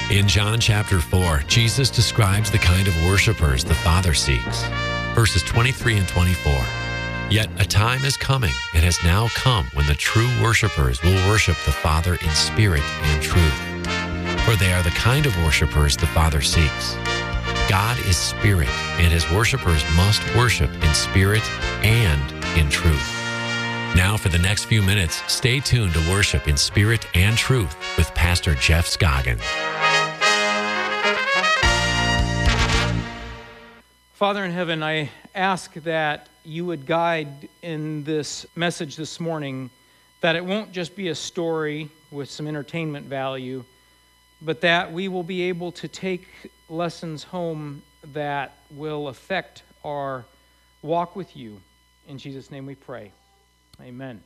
In John chapter 4, Jesus describes the kind of worshipers the Father seeks. Verses 23 and 24. Yet a time is coming, and has now come, when the true worshipers will worship the Father in spirit and truth. For they are the kind of worshipers the Father seeks. God is spirit, and his worshipers must worship in spirit and in truth. Now for the next few minutes, stay tuned to Worship in Spirit and Truth with Pastor Jeff Scoggins. Father in heaven, I ask that you would guide in this message this morning, that it won't just be a story with some entertainment value, but that we will be able to take lessons home that will affect our walk with you. In Jesus' name we pray. Amen.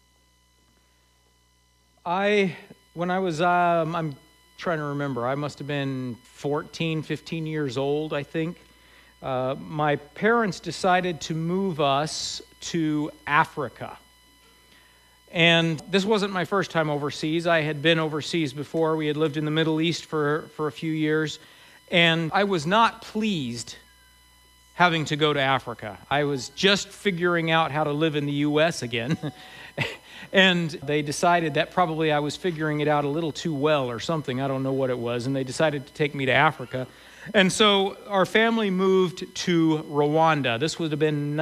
When I was, I'm trying to remember, I must have been 14, 15 years old, I think. My parents decided to move us to Africa. And this wasn't my first time overseas. I had been overseas before. We had lived in the Middle East for a few years. And I was not pleased having to go to Africa. I was just figuring out how to live in the U.S. again. And they decided that probably I was figuring it out a little too well or something. I don't know what it was. And they decided to take me to Africa. And so our family moved to Rwanda. This would have been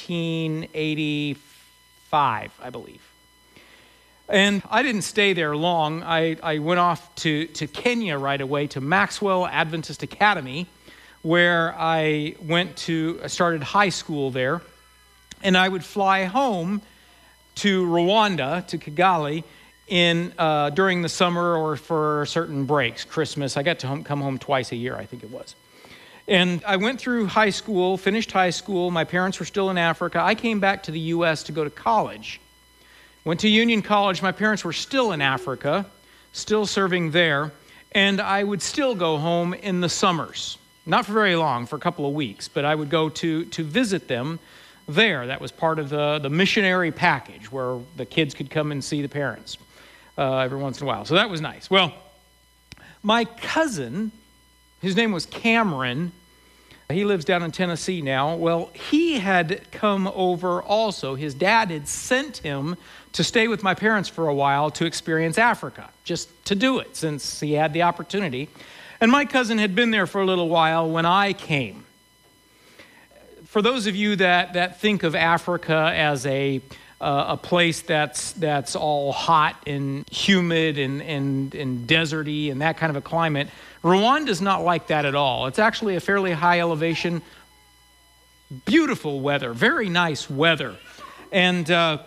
1985, I believe. And I didn't stay there long. I went off to Kenya right away, to Maxwell Adventist Academy, where I started high school there. And I would fly home to Rwanda, to Kigali, during the summer or for certain breaks, Christmas. I got to come home twice a year, I think it was. And I went through high school, finished high school. My parents were still in Africa. I came back to the U.S. to go to college. Went to Union College. My parents were still in Africa, still serving there. And I would still go home in the summers. Not for very long, for a couple of weeks, but I would go to visit them there. That was part of the missionary package, where the kids could come and see the parents every once in a while. So that was nice. Well, my cousin, his name was Cameron. He lives down in Tennessee now. Well, he had come over also. His dad had sent him to stay with my parents for a while to experience Africa, just to do it, since he had the opportunity. And my cousin had been there for a little while when I came. For those of you that think of Africa as a place that's all hot and humid and deserty and that kind of a climate, Rwanda's not like that at all. It's actually a fairly high elevation, beautiful weather, very nice weather. And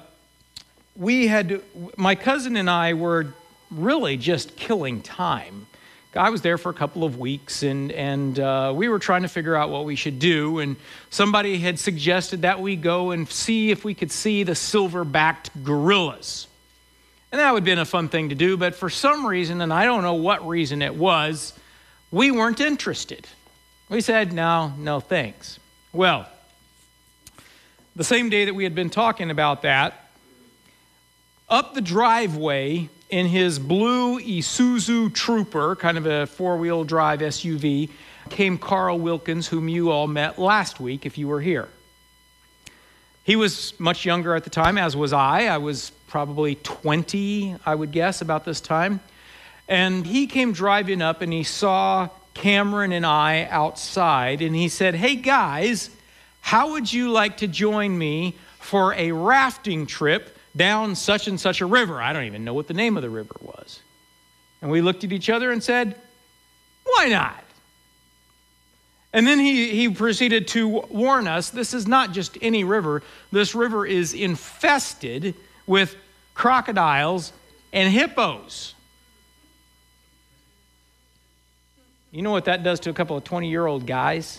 my cousin and I were really just killing time. I was there for a couple of weeks, and we were trying to figure out what we should do, and somebody had suggested that we go and see if we could see the silver-backed gorillas. And that would have been a fun thing to do, but for some reason, and I don't know what reason it was, we weren't interested. We said, no thanks. Well, the same day that we had been talking about that, up the driveway in his blue Isuzu Trooper, kind of a four-wheel drive SUV, came Carl Wilkins, whom you all met last week if you were here. He was much younger at the time, as was I. I was probably 20, I would guess, about this time. And he came driving up, and he saw Cameron and I outside, and he said, "Hey guys, how would you like to join me for a rafting trip down such and such a river?" I don't even know what the name of the river was. And we looked at each other and said, "Why not?" And then he proceeded to warn us, this is not just any river. This river is infested with crocodiles and hippos. You know what that does to a couple of 20-year-old guys?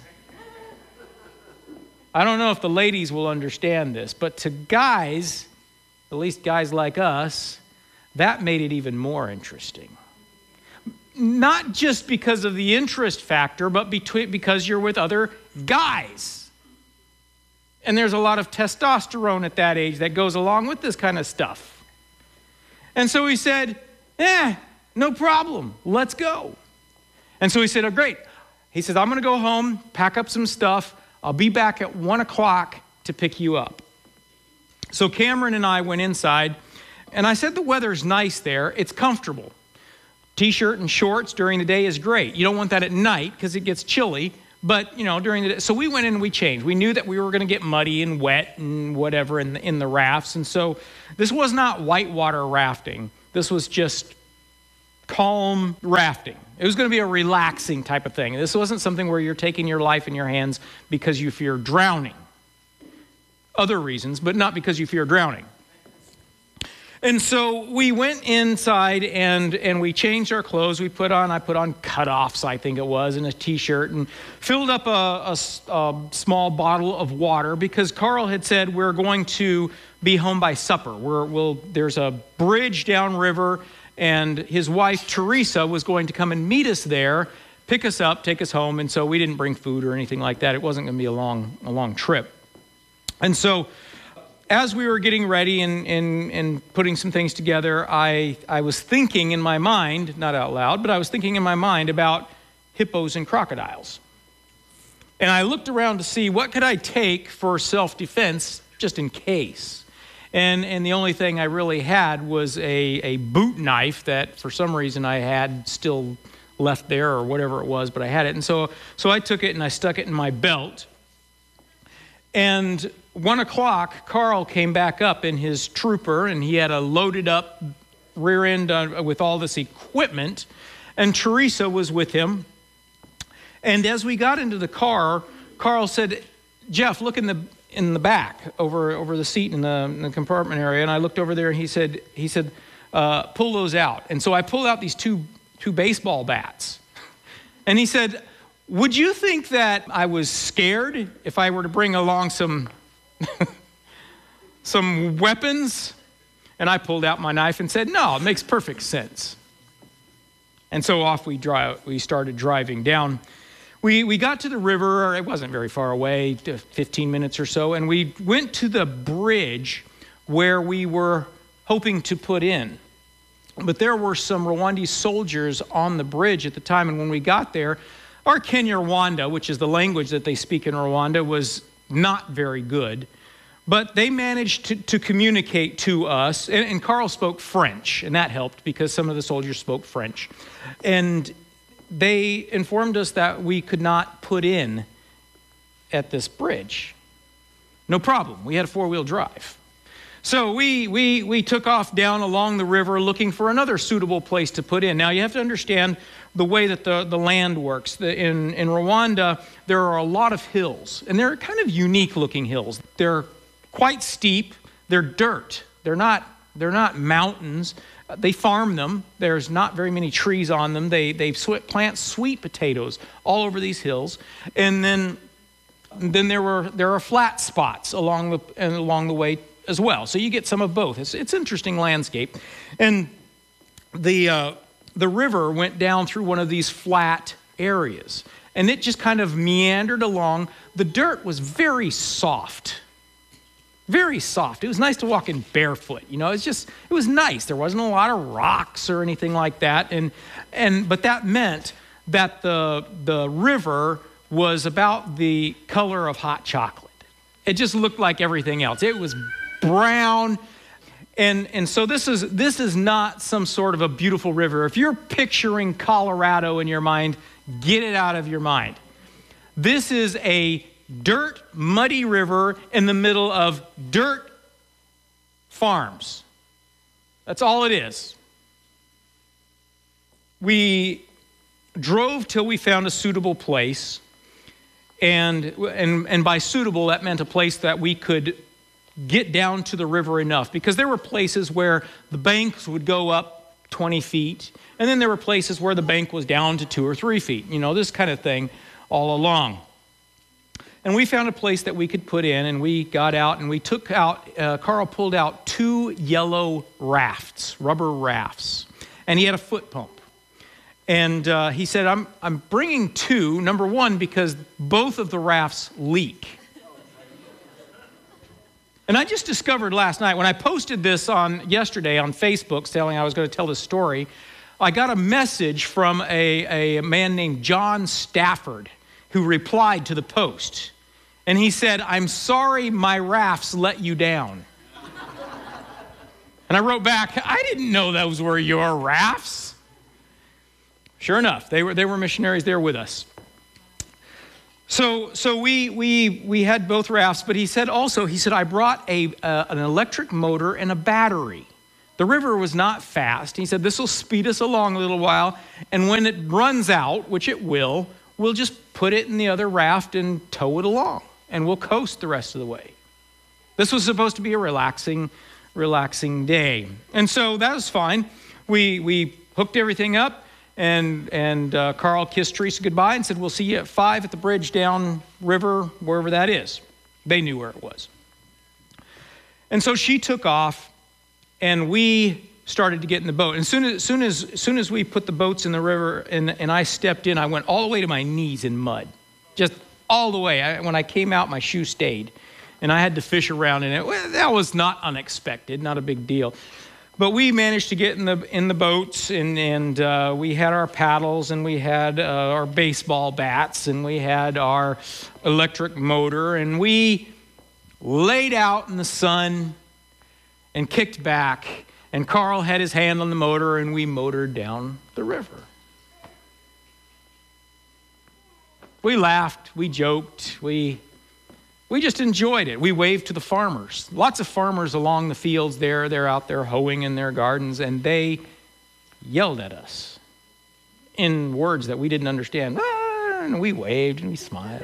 I don't know if the ladies will understand this, but to guys, at least guys like us, that made it even more interesting. Not just because of the interest factor, but because you're with other guys. And there's a lot of testosterone at that age that goes along with this kind of stuff. And so he said, no problem, let's go. And so he said, oh, great. He says, I'm going to go home, pack up some stuff. I'll be back at 1 o'clock to pick you up. So Cameron and I went inside, and I said, the weather's nice there. It's comfortable. T-shirt and shorts during the day is great. You don't want that at night because it gets chilly. But, during the day. So we went in and we changed. We knew that we were going to get muddy and wet and whatever in the rafts. And so this was not whitewater rafting. This was just calm rafting. It was going to be a relaxing type of thing. This wasn't something where you're taking your life in your hands because you fear drowning. Other reasons, but not because you fear drowning. And so we went inside and we changed our clothes. I put on cutoffs, I think it was, and a T-shirt, and filled up a small bottle of water because Carl had said we're going to be home by supper. There's a bridge downriver, and his wife Teresa was going to come and meet us there, pick us up, take us home. And so we didn't bring food or anything like that. It wasn't going to be a long trip. And so as we were getting ready and putting some things together, I was thinking in my mind, not out loud, but I was thinking in my mind about hippos and crocodiles. And I looked around to see what could I take for self-defense just in case. And the only thing I really had was a boot knife that for some reason I had still left there or whatever it was, but I had it. And so I took it and I stuck it in my belt. And 1 o'clock, Carl came back up in his trooper, and he had a loaded up rear end with all this equipment, and Teresa was with him. And as we got into the car, Carl said, Jeff, look in the back over the seat in the compartment area. And I looked over there, and he said, pull those out. And so I pulled out these two baseball bats. And he said, would you think that I was scared if I were to bring along some weapons? And I pulled out my knife and said, no, it makes perfect sense. And so off we started driving down. We got to the river. It wasn't very far away, 15 minutes or so, and we went to the bridge where we were hoping to put in. But there were some Rwandese soldiers on the bridge at the time, and when we got there, our Kinyarwanda, which is the language that they speak in Rwanda, was not very good. But they managed to communicate to us, and Carl spoke French, and that helped because some of the soldiers spoke French. And they informed us that we could not put in at this bridge. No problem. We had a four-wheel drive. So we took off down along the river looking for another suitable place to put in. Now, you have to understand the way that the land works. In Rwanda, there are a lot of hills, and they're kind of unique-looking hills. They're quite steep. They're dirt. They're not mountains. They farm them. There's not very many trees on them. They plant sweet potatoes all over these hills, and then there are flat spots along the way as well. So you get some of both. It's interesting landscape, and the river went down through one of these flat areas, and it just kind of meandered along. The dirt was very soft. Very soft. It was nice to walk in barefoot. It was nice. There wasn't a lot of rocks or anything like that. But that meant that the river was about the color of hot chocolate. It just looked like everything else. It was brown. And so this is not some sort of a beautiful river. If you're picturing Colorado in your mind, get it out of your mind. This is a dirt, muddy river in the middle of dirt farms. That's all it is. We drove till we found a suitable place, and by suitable, that meant a place that we could get down to the river enough, because there were places where the banks would go up 20 feet, and then there were places where the bank was down to 2 or 3 feet, this kind of thing all along. And we found a place that we could put in, and we got out, and we took out, Carl pulled out 2 yellow rafts, rubber rafts, and he had a foot pump. And he said, I'm bringing 2, number 1, because both of the rafts leak. And I just discovered last night, when I posted this yesterday on Facebook, telling I was going to tell this story, I got a message from a man named John Stafford who replied to the post. And he said, "I'm sorry my rafts let you down." And I wrote back, "I didn't know those were your rafts." Sure enough, they were missionaries there with us. So we had both rafts, but he said, I brought an electric motor and a battery. The river was not fast. He said, "This will speed us along a little while, and when it runs out, which it will, we'll just put it in the other raft and tow it along, and we'll coast the rest of the way." This was supposed to be a relaxing day. And so that was fine. We hooked everything up, and Carl kissed Teresa goodbye and said, "We'll see you at 5 at the bridge down river, wherever that is." They knew where it was. And so she took off, and we started to get in the boat. And as soon as we put the boats in the river and I stepped in, I went all the way to my knees in mud. Just all the way. When I came out, my shoe stayed. And I had to fish around in it. Well, that was not unexpected, not a big deal. But we managed to get in the boats, and we had our paddles, and we had our baseball bats, and we had our electric motor, and we laid out in the sun and kicked back, and Carl had his hand on the motor, and we motored down the river. We laughed, we joked, we just enjoyed it. We waved to the farmers. Lots of farmers along the fields there. They're out there hoeing in their gardens, and they yelled at us in words that we didn't understand. And we waved and we smiled.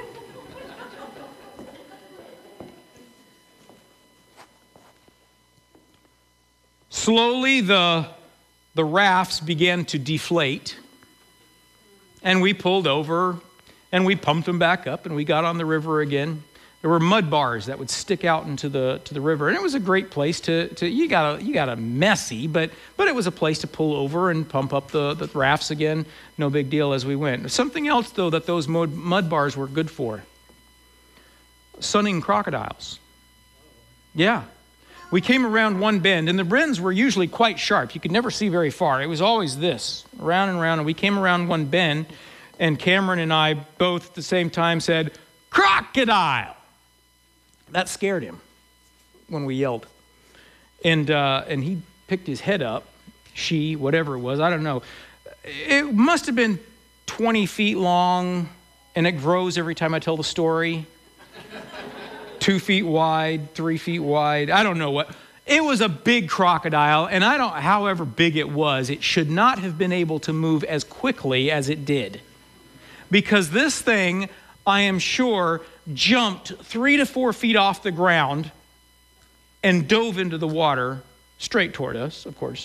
Slowly, the rafts began to deflate, and we pulled over, and we pumped them back up, and we got on the river again. There were mud bars that would stick out into the river, and it was a great place to you got a messy, but it was a place to pull over and pump up the rafts again. No big deal as we went. Something else though that those mud bars were good for: sunning crocodiles. Yeah. We came around one bend, and the bends were usually quite sharp. You could never see very far. It was always this, around and around, and we came around one bend, and Cameron and I both at the same time said, "Crocodile!" That scared him when we yelled. And he picked his head up, whatever it was, I don't know. It must have been 20 feet long, and it grows every time I tell the story. 2 feet wide, 3 feet wide, I don't know what. It was a big crocodile, and however big it was, it should not have been able to move as quickly as it did. Because this thing, I am sure, jumped 3 to 4 feet off the ground and dove into the water straight toward us, of course.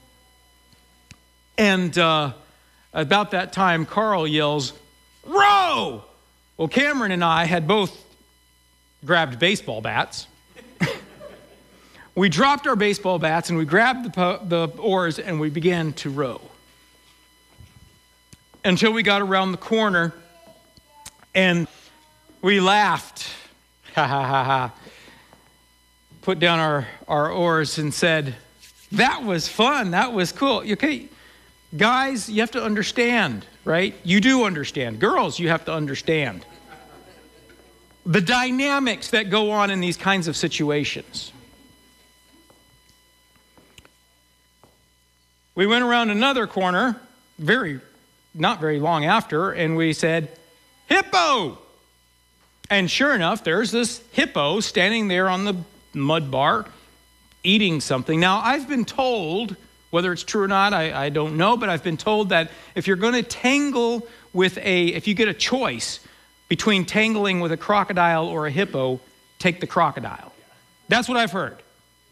And about that time, Carl yells, "Row!" Well, Cameron and I had both grabbed baseball bats. We dropped our baseball bats and we grabbed the oars and we began to row. Until we got around the corner and we laughed. Ha ha ha ha. Put down our oars and said, "That was fun. That was cool." Okay, guys, you have to understand, right? You do understand. Girls, you have to understand the dynamics that go on in these kinds of situations. We went around another corner, not very long after, and we said, "Hippo!" And sure enough, there's this hippo standing there on the mud bar eating something. Now, I've been told, whether it's true or not, I don't know, but I've been told that if you're going to tangle if you get a choice between tangling with a crocodile or a hippo, take the crocodile. That's what I've heard.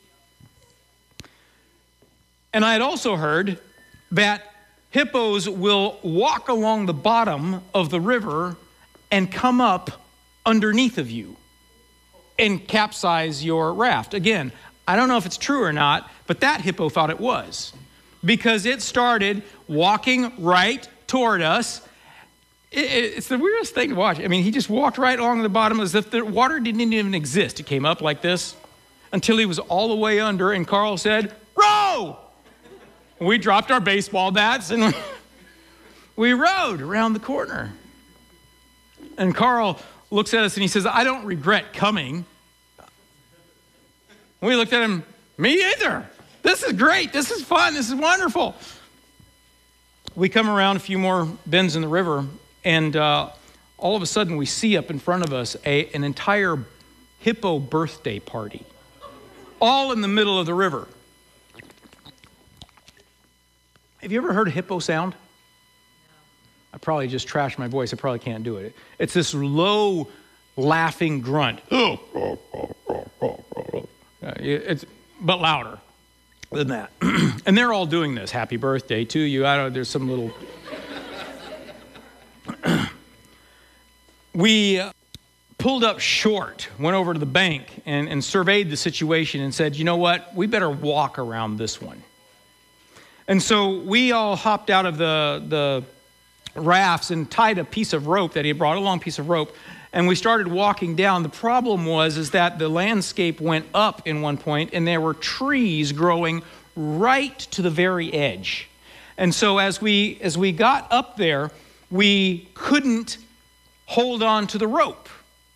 And I had also heard that hippos will walk along the bottom of the river and come up underneath of you and capsize your raft. Again, I don't know if it's true or not, but that hippo thought it was, because it started walking right toward us. It's the weirdest thing to watch. I mean, he just walked right along the bottom as if the water didn't even exist. It came up like this until he was all the way under, and Carl said, "Row!" We dropped our baseball bats and we rode around the corner. And Carl looks at us and he says, I don't regret coming. We looked at him, me either. This is great. This is fun. This is wonderful. We come around a few more bends in the river, and all of a sudden we see up in front of us an entire hippo birthday party, all in the middle of the river. Have you ever heard a hippo sound? I probably just trashed my voice. I probably can't do it. It's this low, laughing grunt. But louder than that. And they're all doing this. Happy birthday to you. I don't know, there's some little... We pulled up short, went over to the bank and surveyed the situation and said, you know what? We better walk around this one. And so we all hopped out of the rafts and tied a piece of rope that he had brought, a long piece of rope, and we started walking down. The problem was that the landscape went up in one point, and there were trees growing right to the very edge. And so as we got up there, we couldn't hold on to the rope.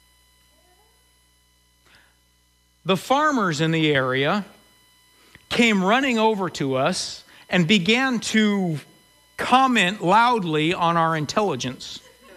The farmers in the area came running over to us and began to comment loudly on our intelligence.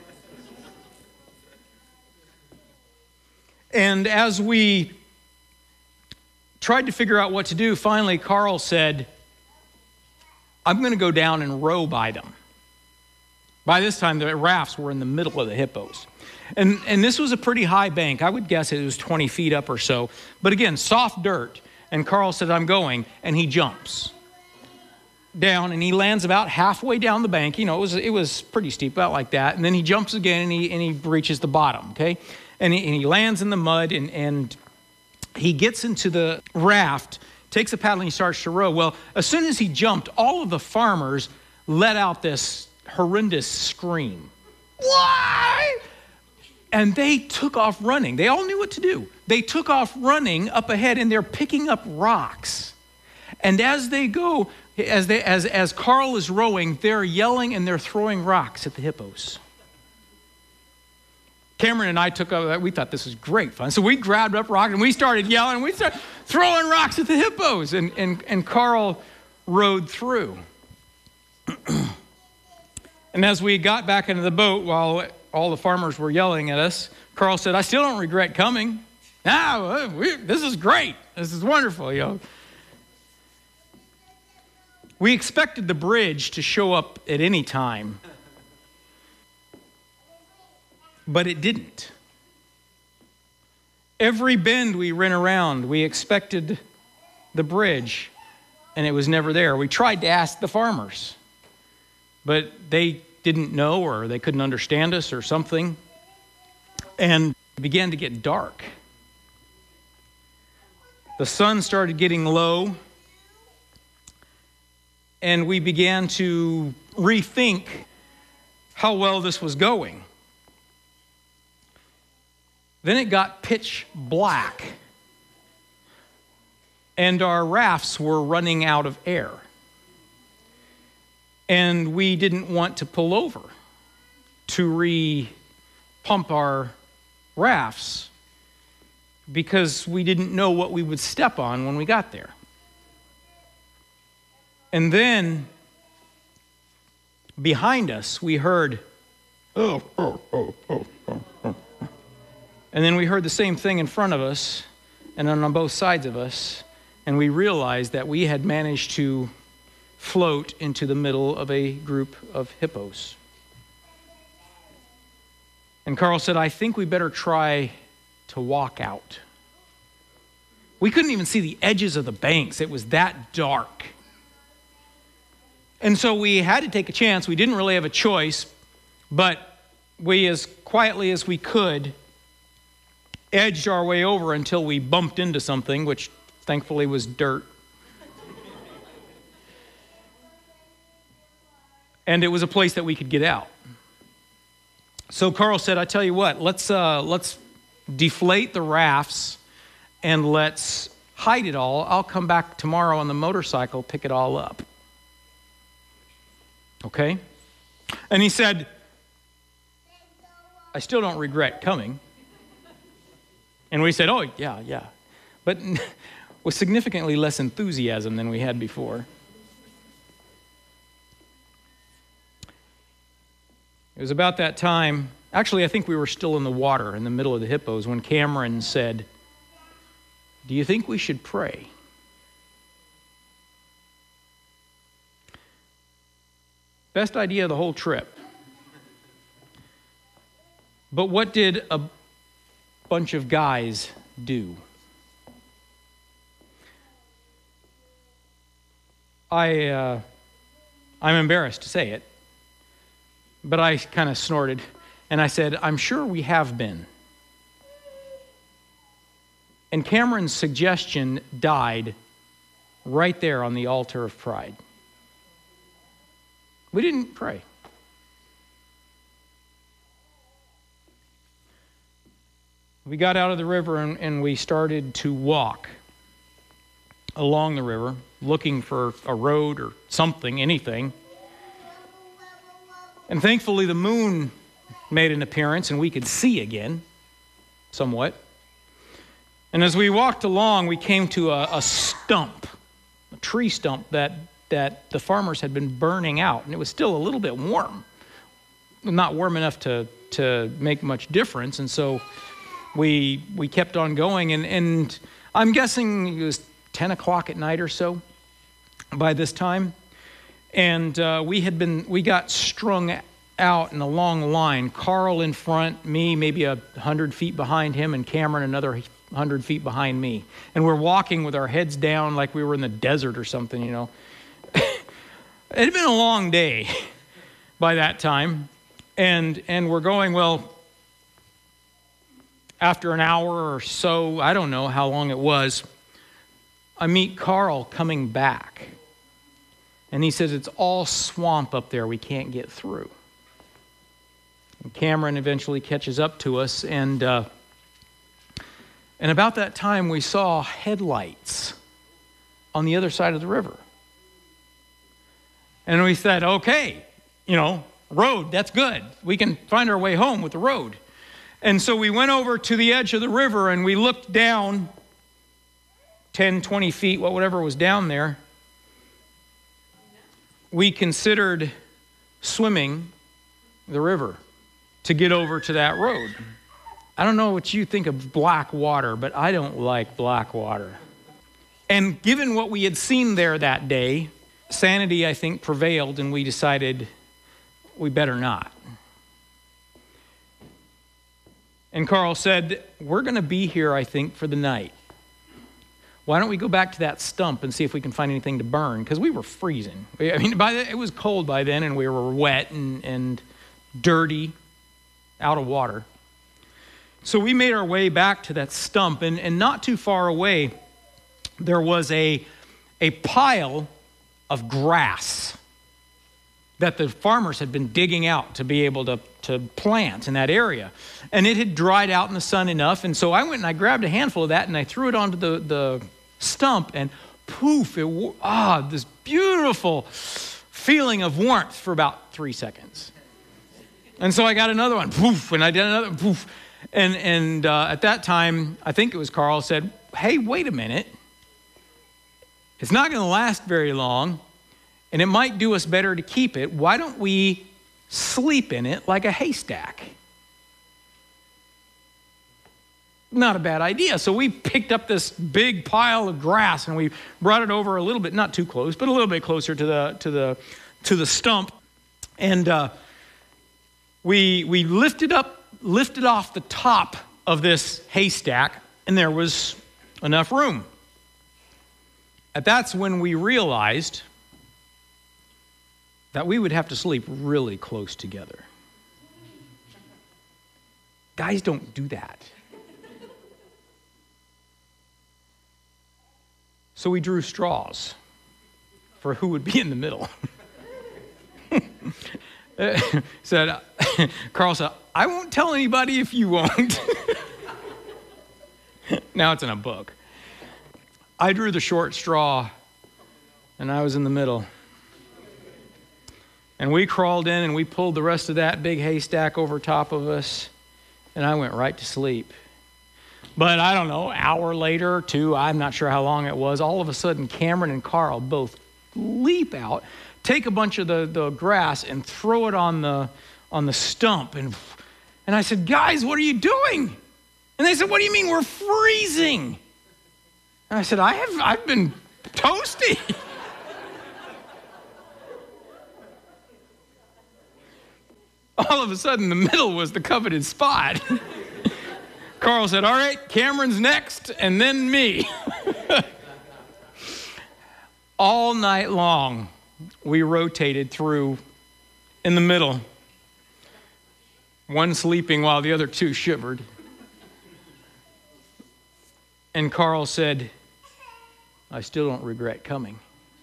And as we tried to figure out what to do, finally Carl said, I'm going to go down and row by them. By this time, the rafts were in the middle of the hippos. And this was a pretty high bank. I would guess it was 20 feet up or so. But again, soft dirt. And Carl said, I'm going. And he jumps down, and he lands about halfway down the bank. You know, it was pretty steep, about like that. And then he jumps again, and he reaches the bottom, okay? And he lands in the mud, and he gets into the raft, takes a paddle, and he starts to row. Well, as soon as he jumped, all of the farmers let out this horrendous scream. Why? And they took off running. They all knew what to do. They took off running up ahead, and they're picking up rocks. And as they go, as Carl is rowing, they're yelling and they're throwing rocks at the hippos. Cameron and I took over. We thought this was great fun. So we grabbed up rocks and we started yelling. We started throwing rocks at the hippos. And Carl rowed through. And as we got back into the boat, while all the farmers were yelling at us, Carl said, I still don't regret coming. This is great. This is wonderful, you know. We expected the bridge to show up at any time, but it didn't. Every bend we ran around, we expected the bridge, and it was never there. We tried to ask the farmers, but they didn't know, or they couldn't understand us or something. And it began to get dark. The sun started getting low, and we began to rethink how well this was going. Then it got pitch black, and our rafts were running out of air. And we didn't want to pull over to re-pump our rafts because we didn't know what we would step on when we got there. And then behind us, we heard, and then we heard the same thing in front of us and on both sides of us, and we realized that we had managed to float into the middle of a group of hippos. And Carl said, I think we better try to walk out. We couldn't even see the edges of the banks. It was that dark. And so we had to take a chance. We didn't really have a choice, but we, as quietly as we could, edged our way over until we bumped into something, which thankfully was dirt. And it was a place that we could get out. So Carl said, I tell you what, let's deflate the rafts and let's hide it all. I'll come back tomorrow on the motorcycle, pick it all up. Okay? And he said, I still don't regret coming. And we said, oh, yeah. But with significantly less enthusiasm than we had before. It was about that time, actually I think we were still in the water in the middle of the hippos when Cameron said, do you think we should pray? Best idea of the whole trip. But what did a bunch of guys do? I'm embarrassed to say it, but I kind of snorted and I said, I'm sure we have been. And Cameron's suggestion died right there on the altar of pride. We didn't pray. We got out of the river and we started to walk along the river, looking for a road or something, anything. And thankfully the moon made an appearance and we could see again, somewhat. And as we walked along, we came to a stump, a tree stump that the farmers had been burning out. And it was still a little bit warm, not warm enough to make much difference. And so we kept on going. And I'm guessing it was 10 o'clock at night or so by this time. And we got strung out in a long line. Carl in front, me maybe 100 feet behind him, and Cameron another 100 feet behind me. And we're walking with our heads down like we were in the desert or something, you know. It had been a long day by that time. And we're going, well, after an hour or so, I don't know how long it was, I meet Carl coming back. And he says, it's all swamp up there. We can't get through. And Cameron eventually catches up to us. And about that time, we saw headlights on the other side of the river. And we said, okay, road, that's good. We can find our way home with the road. And so we went over to the edge of the river and we looked down 10, 20 feet, whatever was down there. We considered swimming the river to get over to that road. I don't know what you think of black water, but I don't like black water. And given what we had seen there that day, sanity, I think, prevailed, and we decided we better not. And Carl said, we're going to be here, I think, for the night. Why don't we go back to that stump and see if we can find anything to burn? Because we were freezing. I mean, it was cold by then, and we were wet and dirty, out of water. So we made our way back to that stump, and not too far away, there was a pile of grass that the farmers had been digging out to be able to plant in that area. And it had dried out in the sun enough, and so I went and I grabbed a handful of that and I threw it onto the stump, and poof, this beautiful feeling of warmth for about 3 seconds. And so I got another one, poof, and I did another, poof. And at that time, I think it was Carl said, hey, wait a minute. It's not going to last very long, and it might do us better to keep it. Why don't we sleep in it like a haystack? Not a bad idea. So we picked up this big pile of grass and we brought it over a little bit, not too close, but a little bit closer to the stump. And we lifted off the top of this haystack, and there was enough room. And that's when we realized that we would have to sleep really close together. Guys don't do that. So we drew straws for who would be in the middle. Carl said, I won't tell anybody if you won't. Now it's in a book. I drew the short straw, and I was in the middle. And we crawled in and we pulled the rest of that big haystack over top of us, and I went right to sleep. But I don't know, an hour later or two, I'm not sure how long it was, all of a sudden Cameron and Carl both leap out, take a bunch of the grass and throw it on the stump. And I said, guys, what are you doing? And they said, what do you mean we're freezing? And I said, I've been toasty. All of a sudden, the middle was the coveted spot. Carl said, all right, Cameron's next, and then me. All night long, we rotated through in the middle, one sleeping while the other two shivered. And Carl said, I still don't regret coming.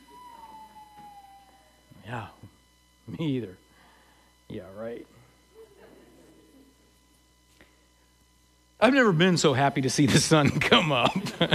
Yeah, me either. Yeah, right. I've never been so happy to see the sun come up.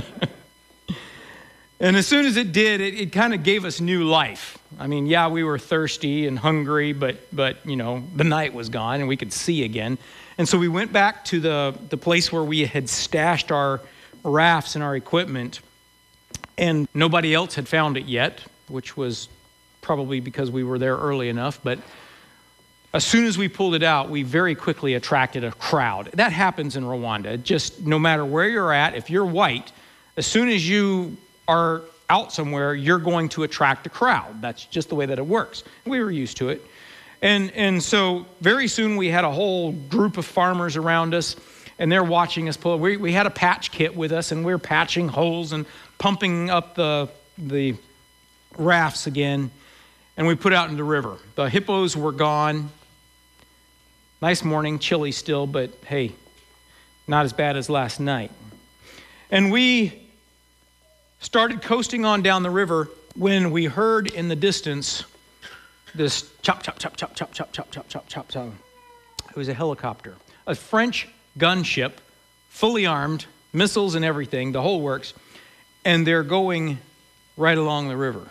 And as soon as it did, it kind of gave us new life. I mean, yeah, we were thirsty and hungry, but you know, the night was gone and we could see again. And so we went back to the place where we had stashed our rafts and our equipment, and nobody else had found it yet, which was probably because we were there early enough. But as soon as we pulled it out, we very quickly attracted a crowd. That happens in Rwanda. Just no matter where you're at, if you're white, as soon as you are out somewhere, you're going to attract a crowd. That's just the way that it works. We were used to it. And so very soon we had a whole group of farmers around us, and they're watching us pull. We had a patch kit with us, and we were patching holes and pumping up the rafts again, and we put out in the river. The hippos were gone. Nice morning, chilly still, but hey, not as bad as last night. And we started coasting on down the river when we heard in the distance this chop, chop, chop, chop, chop, chop, chop, chop, chop, chop sound. It was a helicopter, a French gunship, fully armed, missiles and everything, the whole works, and they're going right along the river.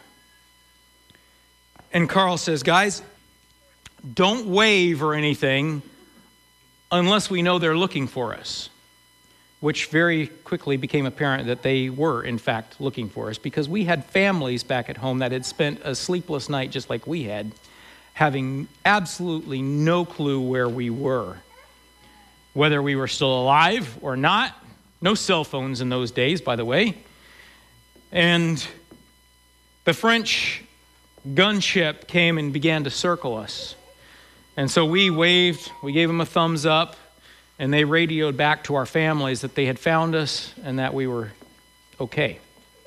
And Carl says, guys, don't wave or anything unless we know they're looking for us, which very quickly became apparent that they were, in fact, looking for us, because we had families back at home that had spent a sleepless night just like we had, having absolutely no clue where we were, whether we were still alive or not. No cell phones in those days, by the way. And the French gunship came and began to circle us. And so we waved, we gave them a thumbs up, and they radioed back to our families that they had found us and that we were okay.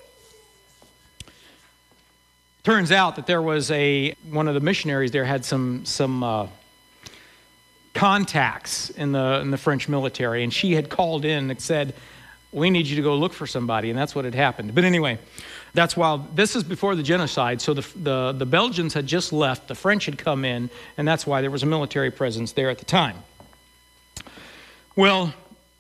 Turns out that there was one of the missionaries there had some contacts in the French military, and she had called in and said, we need you to go look for somebody, and that's what had happened. But anyway, that's while this is before the genocide, so the Belgians had just left, the French had come in, and that's why there was a military presence there at the time. Well,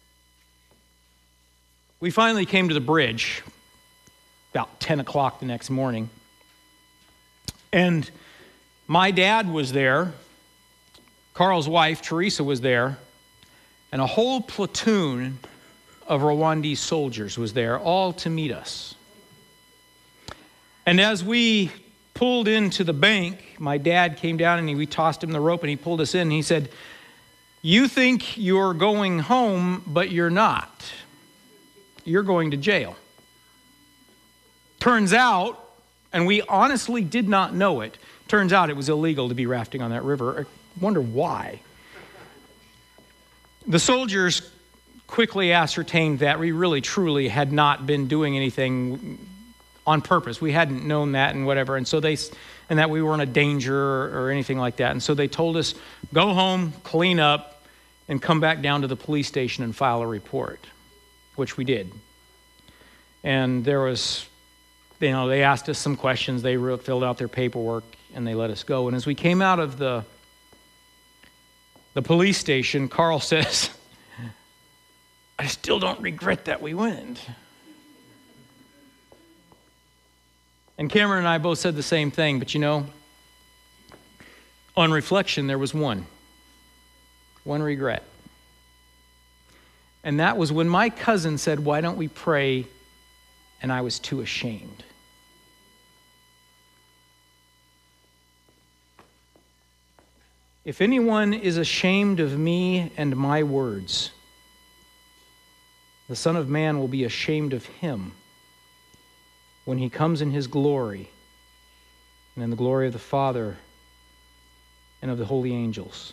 we finally came to the bridge about 10 o'clock the next morning, and my dad was there, Carl's wife, Teresa, was there, and a whole platoon of Rwandese soldiers was there, all to meet us. And as we pulled into the bank, my dad came down and we tossed him the rope and he pulled us in and he said, you think you're going home, but you're not. You're going to jail. Turns out, and we honestly did not know it, turns out it was illegal to be rafting on that river. I wonder why. The soldiers quickly ascertained that we really truly had not been doing anything on purpose. We hadn't known that and whatever, and that we weren't a danger or anything like that. And so they told us, go home, clean up, and come back down to the police station and file a report, which we did. And there was, they asked us some questions, they filled out their paperwork, and they let us go. And as we came out of the police station, Carl says, I still don't regret that we went. And Cameron and I both said the same thing, but On reflection, there was one regret. And that was when my cousin said, "Why don't we pray?" And I was too ashamed. If anyone is ashamed of me and my words, the Son of Man will be ashamed of him when he comes in his glory and in the glory of the Father and of the holy angels.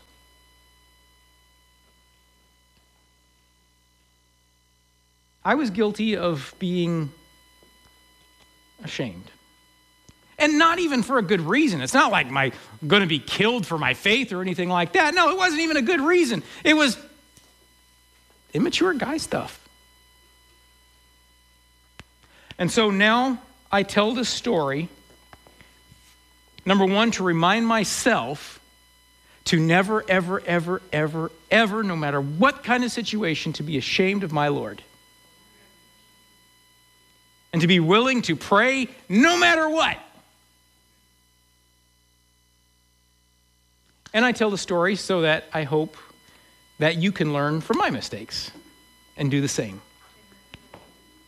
I was guilty of being ashamed. And not even for a good reason. It's not like I'm going to be killed for my faith or anything like that. No, it wasn't even a good reason. It was immature guy stuff. And so now I tell this story, number one, to remind myself to never, ever, ever, ever, ever, no matter what kind of situation, to be ashamed of my Lord. And to be willing to pray no matter what. And I tell the story so that I hope that you can learn from my mistakes and do the same.